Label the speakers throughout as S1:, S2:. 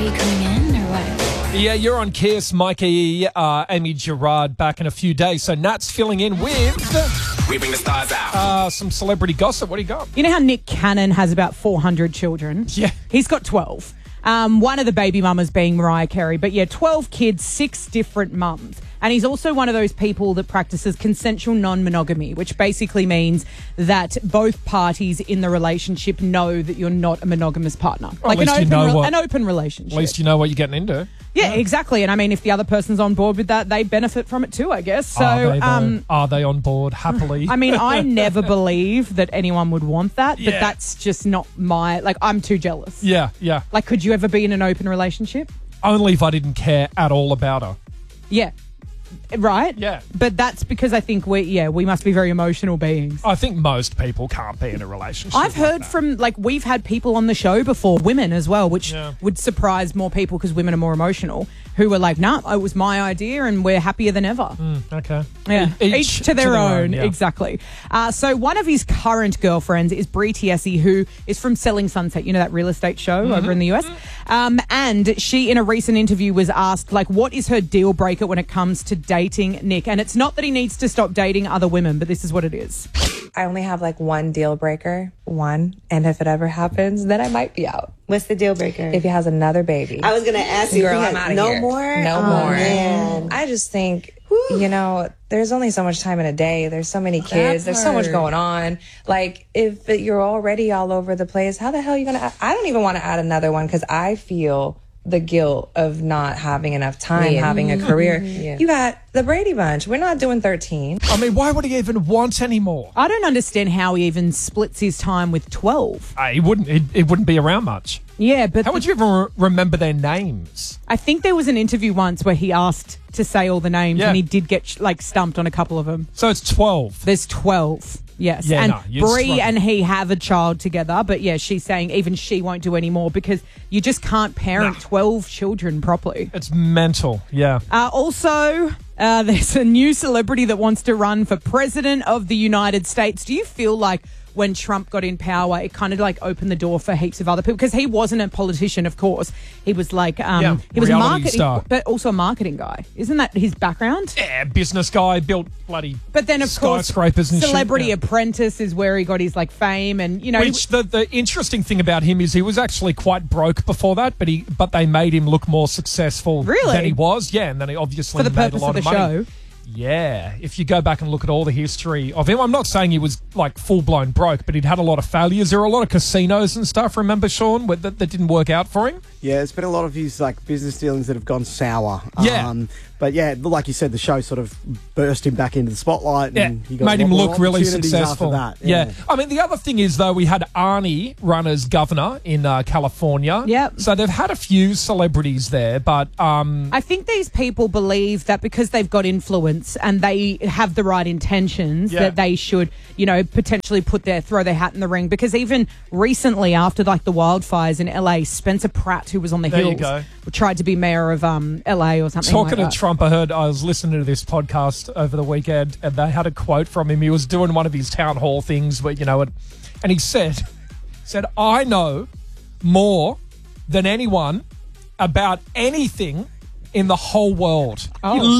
S1: you coming in or what?
S2: Yeah, you're on Kiss, Mikey, Amy Gerard back in a few days. So Nat's filling in with
S3: We bring the stars out.
S2: some celebrity gossip. What do you got?
S4: You know how Nick Cannon has about 400 children?
S2: Yeah.
S4: He's got 12. One of the baby mamas being Mariah Carey. But yeah, 12 kids, 6 different mums. And he's also one of those people that practices consensual non-monogamy, which basically means that both parties in the relationship know that you're not a monogamous partner.
S2: Well, at least you know
S4: an open relationship.
S2: At least you know what you're getting into.
S4: Yeah, exactly. And I mean, if the other person's on board with that, they benefit from it too, I guess. So,
S2: Are they on board happily?
S4: I mean, I never believe that anyone would want that, but
S2: Yeah.
S4: that's just not I'm too jealous.
S2: yeah.
S4: Like, could you ever be in an open relationship?
S2: Only if I didn't care at all about her.
S4: Yeah. Right?
S2: Yeah.
S4: But that's because I think we must be very emotional beings.
S2: I think most people can't be in a relationship.
S4: I've heard from, we've had people on the show before, women as well, which would surprise more people because women are more emotional, who were like, nah, it was my idea and we're happier than ever.
S2: Okay.
S4: Yeah, each to their own.
S2: yeah.
S4: Exactly. So one of his current girlfriends is Brie Tiesi, who is from Selling Sunset, you know, that real estate show over in the US. And she, in a recent interview, was asked, what is her deal breaker when it comes to dating Nick? And it's not that he needs to stop dating other women, but this is what it is.
S5: I only have one deal breaker, one, and if it ever happens, then I might be out.
S6: What's the deal breaker?
S5: If he has another baby.
S6: I was going to ask you, girl, I'm out of here.
S5: No more? Man. I just think, there's only so much time in a day. There's so many kids. There's so much going on. If you're already all over the place, how the hell are you going to... I don't even want to add another one because I feel the guilt of not having enough time, having a career. You got the Brady Bunch. We're not doing 13.
S2: I mean, why would he even want any more?
S4: I don't understand how he even splits his time with 12.
S2: He wouldn't. It wouldn't be around much.
S4: Yeah, but...
S2: How would you even remember their names?
S4: I think there was an interview once where he asked to say all the names and he did get, stumped on a couple of them.
S2: So it's 12.
S4: There's 12. Yes.
S2: Yeah,
S4: and
S2: you're
S4: Brie
S2: struggling.
S4: and he have a child together, but yeah, she's saying even she won't do any more because you just can't parent 12 children properly.
S2: It's mental, yeah.
S4: Also, there's a new celebrity that wants to run for president of the United States. Do you feel like when Trump got in power, it kind of opened the door for heaps of other people? Because he wasn't a politician, of course. He was he was a marketing
S2: star,
S4: but also a marketing guy. Isn't that his background?
S2: Yeah, business guy, built bloody
S4: But then, of course,
S2: skyscrapers and
S4: Celebrity
S2: shit, yeah.
S4: Apprentice is where he got his fame, and
S2: Which the interesting thing about him is he was actually quite broke before that, but they made him look more successful than he was. Yeah, and then he obviously
S4: for the
S2: made a
S4: purpose
S2: lot
S4: of the
S2: of money.
S4: show.
S2: Yeah, if you go back and look at all the history of him, I'm not saying he was full-blown broke, but he'd had a lot of failures. There were a lot of casinos and stuff, remember, Sean, that didn't work out for him?
S7: Yeah, there's been a lot of his business dealings that have gone sour.
S2: Yeah.
S7: But yeah, like you said, the show sort of burst him back into the spotlight and he got
S2: made
S7: a lot
S2: him
S7: more
S2: look really
S7: opportunities
S2: successful.
S7: After that.
S2: Yeah. I mean, the other thing is, though, we had Arnie run as governor in California.
S4: Yep.
S2: So they've had a few celebrities there, but...
S4: I think these people believe that because they've got influence and they have the right intentions, that they should, potentially throw their hat in the ring. Because even recently, after the wildfires in LA, Spencer Pratt, who was on the
S2: There you
S4: Hills,
S2: go.
S4: tried to be mayor of LA or something
S2: Talking
S4: like that.
S2: to Trump, I was listening to this podcast over the weekend, and they had a quote from him. He was doing one of his town hall things, where, and he said, I know more than anyone about anything in the whole world.
S4: Oh.
S2: He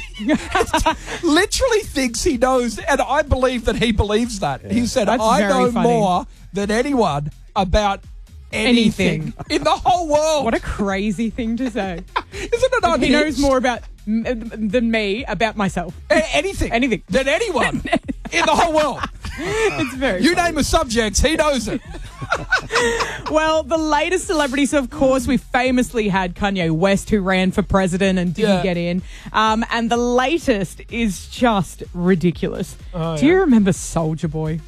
S2: literally thinks he knows, and I believe that he believes that. He said,
S4: That's
S2: I
S4: very
S2: know
S4: funny.
S2: more than anyone about anything in the whole world.
S4: What a crazy thing to say.
S2: Isn't it unhinged?
S4: He knows more than me about myself.
S2: Anything than anyone in the whole world.
S4: It's very
S2: You
S4: funny.
S2: name a subject, he knows it.
S4: Well, the latest celebrities, of course, we famously had Kanye West, who ran for president and didn't get in. And the latest is just ridiculous. Do you remember Soulja Boy?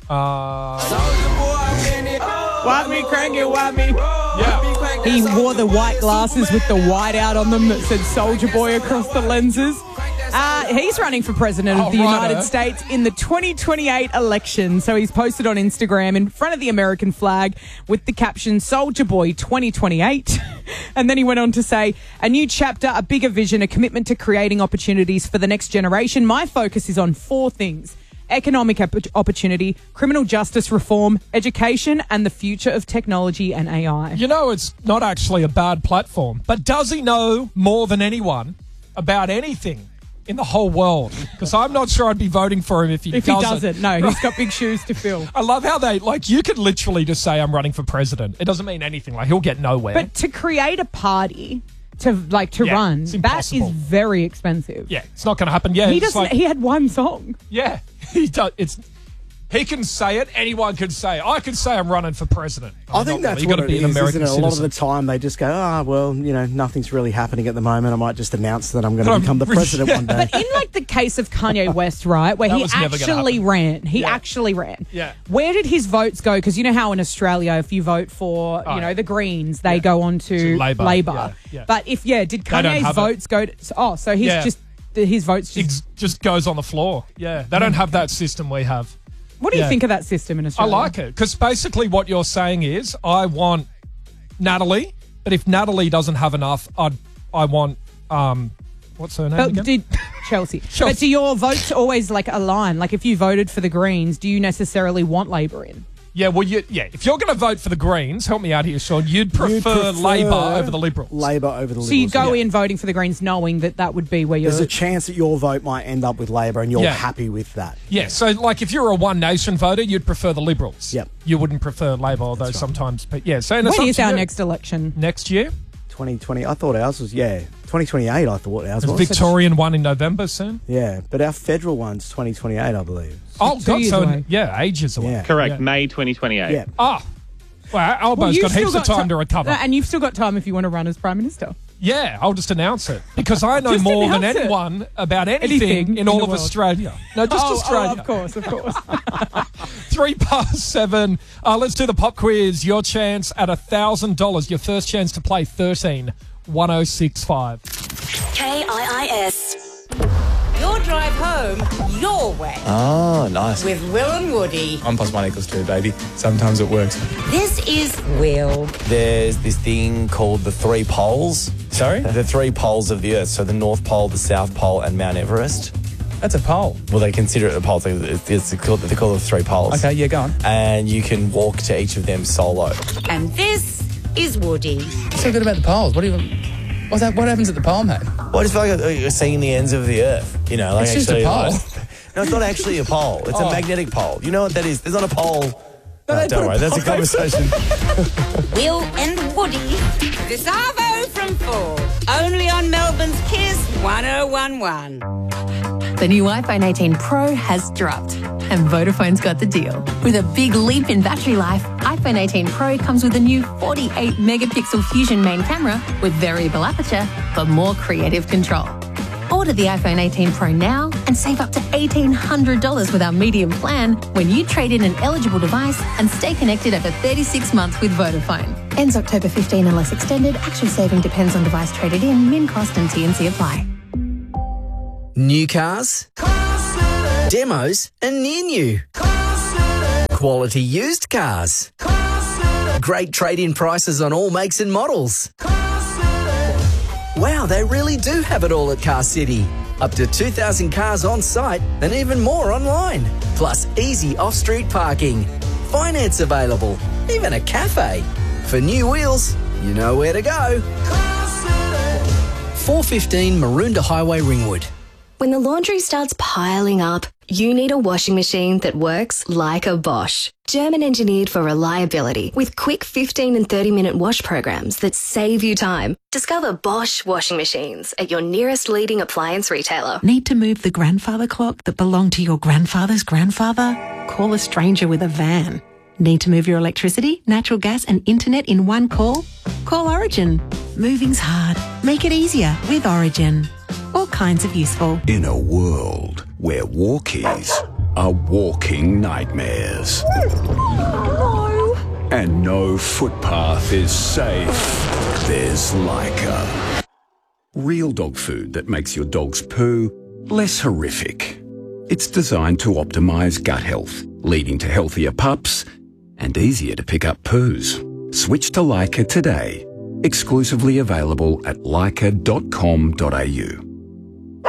S4: Why me, crank it, why me?
S2: Yeah.
S4: He wore the white glasses with the white out on them that said Soulja Boy across the lenses. He's running for president of the United States in the 2028 election. So he's posted on Instagram in front of the American flag with the caption, Soulja Boy 2028. And then he went on to say, a new chapter, a bigger vision, a commitment to creating opportunities for the next generation. My focus is on 4 things: economic opportunity, criminal justice reform, education, and the future of technology and AI.
S2: You know, it's not actually a bad platform, but does he know more than anyone about anything in the whole world? Because I'm not sure I'd be voting for him if he doesn't.
S4: No, he's got big shoes to fill.
S2: I love how you could literally just say I'm running for president. It doesn't mean anything. Like, he'll get nowhere.
S4: But to create a party to run, that is very expensive.
S2: Yeah, it's not going to happen. Yeah,
S4: he had one song.
S2: Yeah, he does. He can say it. Anyone can say it. I could say I'm running for president.
S7: I think that's what it is, isn't it? A lot of the time they just go, nothing's really happening at the moment. I might just announce that I'm going to become the president one day.
S4: But in like the case of Kanye West, right, where he actually ran.
S2: Yeah.
S4: Where did his votes go? Because you know how in Australia, if you vote for, the Greens, they go on to Labor.
S2: Yeah.
S4: But did Kanye's votes go to... so he's his votes
S2: just goes on the floor. Yeah, they don't have that system we have.
S4: What do you think of that system in Australia?
S2: I like it because basically what you're saying is I want Natalie, but if Natalie doesn't have enough, I want what's her name again?
S4: Chelsea. But do your votes always align? Like if you voted for the Greens, do you necessarily want Labor in?
S2: Yeah, well, if you're going to vote for the Greens, help me out here, Sean, you'd prefer Labor over the Liberals.
S7: Labor over the Liberals.
S4: So you go in voting for the Greens knowing that would be where you're...
S7: There's a chance that your vote might end up with Labor and you're happy with that.
S2: Yeah, so if you're a One Nation voter, you'd prefer the Liberals.
S7: Yep.
S2: You wouldn't prefer Labor, although sometimes... But yeah, so...
S4: When is our next election?
S2: Next year?
S7: 2020. I thought ours was, 2028 I thought ours was.
S2: Victorian one in November soon?
S7: Yeah, but our federal one's 2028, I believe.
S2: Oh, God, so ages away.
S7: Yeah.
S3: Correct, May 2028.
S7: Yeah.
S2: Oh, well, Albo's got heaps of time to recover.
S4: And you've still got time if you want to run as Prime Minister.
S2: Yeah, I'll just announce it because I know more than anyone about anything in all of Australia. No, just Australia.
S4: Of course.
S2: 7:03. Let's do the pop quiz. Your chance at $1,000. Your first chance to play 13-1065.
S8: KIIS. Your drive home, your way.
S9: Oh, nice.
S8: With Will and Woody.
S9: 1 + 1 = 2, baby. Sometimes it works.
S8: This is Will.
S9: There's this thing called the 3 poles. Sorry? The 3 poles of the Earth. So the North Pole, the South Pole, and Mount Everest. That's a pole. Well, they consider it a pole. They call it the 3 poles. Okay, yeah, go on. And you can walk to each of them solo.
S8: And this is Woody.
S9: What's so good about the poles? What happens at the pole, mate? Well, I just feel like you're seeing the ends of the Earth. You know, it's just a pole. No, it's not actually a pole. It's a magnetic pole. You know what that is? There's not a pole. No, don't worry. That's a conversation.
S8: Will and Woody. This Arvo from 4. Only on Melbourne's Kiss 1011.
S10: The new iPhone 18 Pro has dropped, and Vodafone's got the deal. With a big leap in battery life, iPhone 18 Pro comes with a new 48-megapixel Fusion main camera with variable aperture for more creative control. Order the iPhone 18 Pro now and save up to $1,800 with our medium plan when you trade in an eligible device and stay connected over 36 months with Vodafone. Ends October 15 unless extended. Actual saving depends on device traded in. Min cost and T&C apply.
S11: New cars, demos and near new, quality used cars, great trade-in prices on all makes and models. Wow, they really do have it all at Car City. Up to 2,000 cars on site and even more online. Plus easy off-street parking, finance available, even a cafe. For new wheels, you know where to go. 415 Maroondah Highway, Ringwood.
S12: When the laundry starts piling up, you need a washing machine that works like a Bosch. German engineered for reliability with quick 15 and 30-minute wash programs that save you time. Discover Bosch washing machines at your nearest leading appliance retailer.
S13: Need to move the grandfather clock that belonged to your grandfather's grandfather? Call a stranger with a van. Need to move your electricity, natural gas and internet in one call? Call Origin. Moving's hard. Make it easier with Origin. All kinds of useful.
S14: In a world where walkies are walking nightmares.
S13: No.
S14: And no footpath is safe, there's Leica. Real dog food that makes your dog's poo less horrific. It's designed to optimize gut health, leading to healthier pups and easier to pick up poos. Switch to Leica today. Exclusively available at leica.com.au.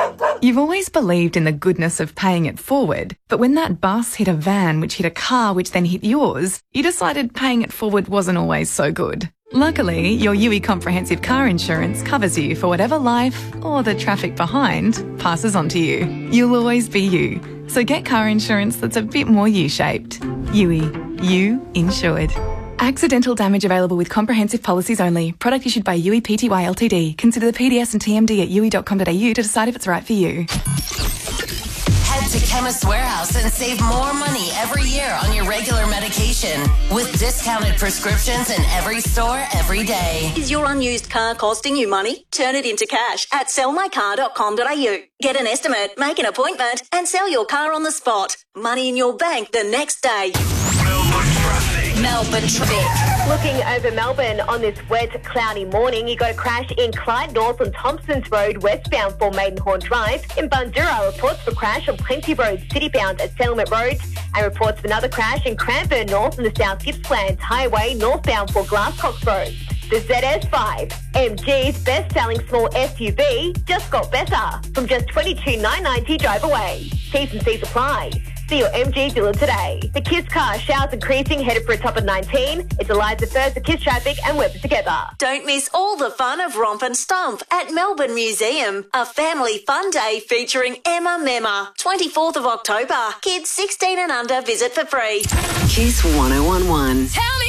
S3: You've always believed in the goodness of paying it forward, but when that bus hit a van which hit a car which then hit yours, you decided paying it forward wasn't always so good. Luckily, your UE Comprehensive Car Insurance covers you for whatever life, or the traffic behind, passes on to you. You'll always be you. So get car insurance that's a bit more U-shaped. UE. You insured. Accidental damage available with comprehensive policies only. Product issued by UE Pty Ltd. Consider the PDS and TMD at UE.com.au to decide if it's right for you.
S15: Head to Chemist Warehouse and save more money every year on your regular medication with discounted prescriptions in every store every day.
S16: Is your unused car costing you money? Turn it into cash at sellmycar.com.au. Get an estimate, make an appointment and sell your car on the spot. Money in your bank the next day.
S15: Melbourne traffic.
S17: Looking over Melbourne on this wet, cloudy morning, you got a crash in Clyde North on Thompsons Road, westbound for Maidenhorn Drive. In Bundoora, reports for crash on Plenty Road, citybound at Settlement Road. And reports of another crash in Cranbourne North on the South Gippsland Highway, northbound for Glasscock Road. The ZS5, MG's best-selling small SUV, just got better. From just $22,990 drive away. T's and C's apply. See your MG dealer today. The KISS car showers increasing, headed for a top of 19. It's Eliza First, the KISS traffic and weather together.
S16: Don't miss all the fun of Romp and Stomp at Melbourne Museum. A family fun day featuring Emma Memma. 24th of October. Kids 16 and under visit for free.
S11: KISS 1011.
S15: Tell me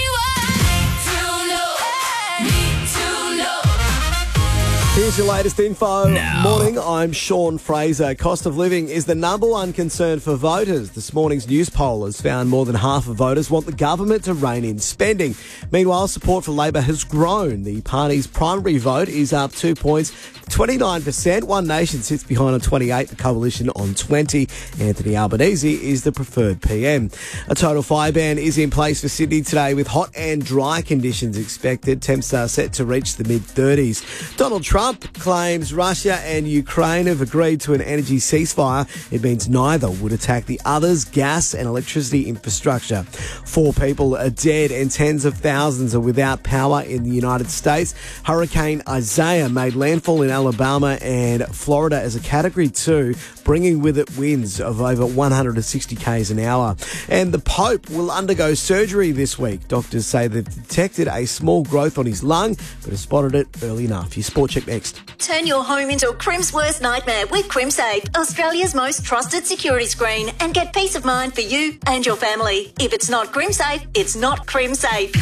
S18: Here's your latest info. Morning, I'm Sean Fraser. Cost of living is the number one concern for voters. This morning's news poll has found more than half of voters want the government to rein in spending. Meanwhile, support for Labor has grown. The party's primary vote is up 2 points, 29%. One Nation sits behind on 28, the Coalition on 20. Anthony Albanese is the preferred PM. A total fire ban is in place for Sydney today with hot and dry conditions expected. Temps are set to reach the mid-30s. Donald Trump claims Russia and Ukraine have agreed to an energy ceasefire. It means neither would attack the other's gas and electricity infrastructure. 4 people are dead and tens of thousands are without power in the United States. Hurricane Isaiah made landfall in Alabama and Florida as a Category 2, bringing with it winds of over 160 k's an hour. And the Pope will undergo surgery this week. Doctors say they've detected a small growth on his lung, but have spotted it early enough. Your sport check next.
S16: Turn your home into a Crim's worst nightmare with CrimSafe, Australia's most trusted security screen, and get peace of mind for you and your family. If it's not CrimSafe, it's not CrimSafe.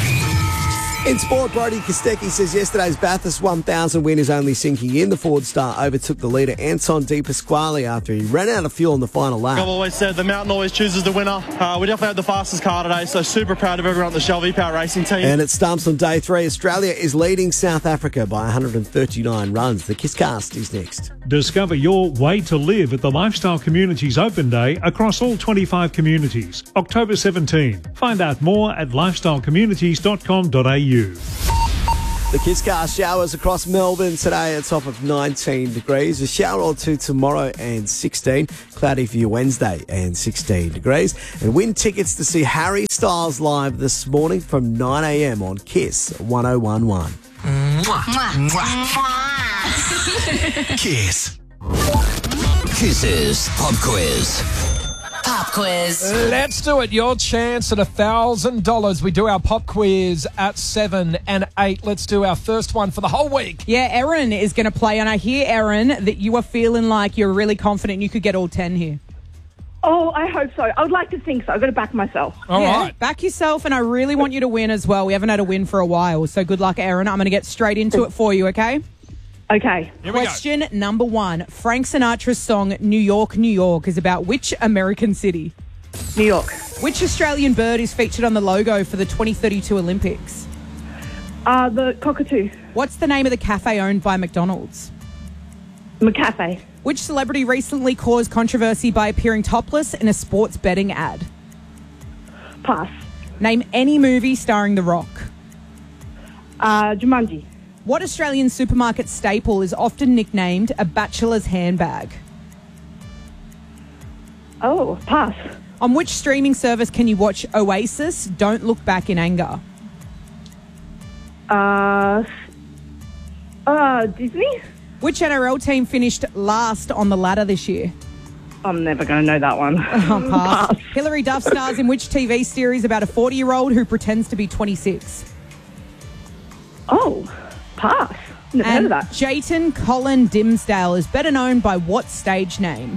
S18: In sport, Brodie Kostecki says yesterday's Bathurst 1000 win is only sinking in. The Ford star overtook the leader Anton De Pasquale after he ran out of fuel in the final lap.
S19: I've always said the mountain always chooses the winner. We definitely had the fastest car today, so super proud of everyone on the Shell V-Power Racing team.
S18: And it stumps on day 3. Australia is leading South Africa by 139 runs. The KISScast is next.
S20: Discover your way to live at the Lifestyle Communities Open Day across all 25 communities, October 17. Find out more at lifestylecommunities.com.au.
S18: The KISScast showers across Melbourne today, a top of 19 degrees. A shower or two tomorrow and 16. Cloudy for your Wednesday and 16 degrees. And win tickets to see Harry Styles live this morning from 9 a.m. on KISS 1011.
S15: Kiss. Kiss's Pop Quiz. Pop quiz.
S2: Let's do it. Your chance at $1,000. We do our pop quiz at 7 and 8. Let's do our first one for the whole week.
S4: Yeah, Erin is going to play, and I hear, Erin, that you are feeling like you're really confident you could get all 10 here.
S21: Oh, I hope so. I would like to think so. I've got to back myself.
S2: All right.
S4: Back yourself, and I really want you to win as well. We haven't had a win for a while, so good luck, Erin. I'm going to get straight into it for you, okay?
S21: Okay.
S4: Question number 1. Frank Sinatra's song New York, New York is about which American city?
S21: New York.
S4: Which Australian bird is featured on the logo for the 2032 Olympics?
S21: The cockatoo.
S4: What's the name of the cafe owned by McDonald's?
S21: McCafe.
S4: Which celebrity recently caused controversy by appearing topless in a sports betting ad?
S21: Pass.
S4: Name any movie starring The Rock.
S21: Jumanji.
S4: What Australian supermarket staple is often nicknamed a bachelor's handbag?
S21: Oh, pass.
S4: On which streaming service can you watch Oasis, Don't Look Back in Anger?
S21: Disney?
S4: Which NRL team finished last on the ladder this year?
S21: I'm never going to know that one.
S4: Pass. Hilary Duff stars in which TV series about a 40-year-old who pretends to be 26?
S21: Oh, pass. Never heard of that.
S4: Jayton Colin Dimsdale is better known by what stage name?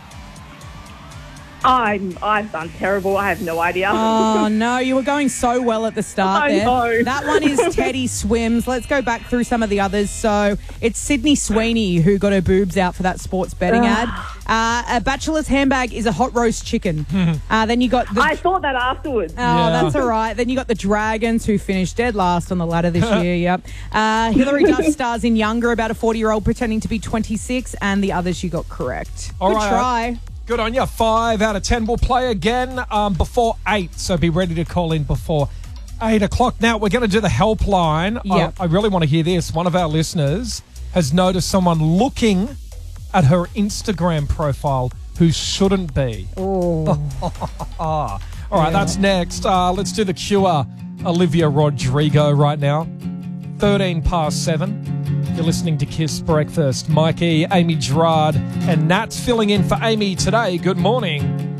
S21: I've done terrible. I have no idea.
S4: Oh, no. You were going so well at the start there.
S21: know.
S4: That one is Teddy Swims. Let's go back through some of the others. So it's Sydney Sweeney who got her boobs out for that sports betting ad. A bachelor's handbag is a hot roast chicken. Then you got
S21: I thought that afterwards.
S4: That's all right. Then you got the Dragons who finished dead last on the ladder this year. Yep. Hilary Duff stars in Younger, about a 40-year-old pretending to be 26, and the others you got correct.
S2: All
S4: Good
S2: right.
S4: try.
S2: Good on you. 5 out of 10. We'll play again before 8, so be ready to call in before 8 o'clock. Now, we're going to do the helpline.
S4: Yep.
S2: I really want to hear this. One of our listeners has noticed someone looking at her Instagram profile who shouldn't be.
S4: Oh.
S2: All right, that's next. Let's do the Cure, Olivia Rodrigo right now. 13 past 7. You're listening to Kiss Breakfast. Mikey, Amy Gerard, and Nat's filling in for Amy today. Good morning.